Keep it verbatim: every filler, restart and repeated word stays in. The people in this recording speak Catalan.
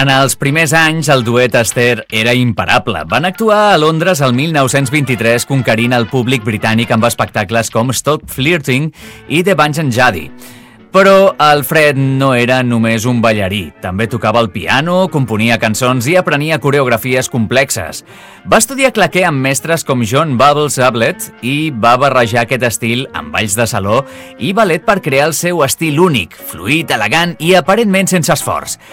En els primers anys, el duet Astaire era imparable. Van actuar a Londres el mil nou-cents vint-i-tres conquerint el públic britànic amb espectacles com Stop Flirting i The Bunch and Judy. Però el Fred no era només un ballarí. També tocava el piano, componia cançons i aprenia coreografies complexes. Va estudiar claqué amb mestres com John Bubbles Ablett i va barrejar aquest estil amb balls de saló i ballet per crear el seu estil únic, fluid, elegant i aparentment sense esforç.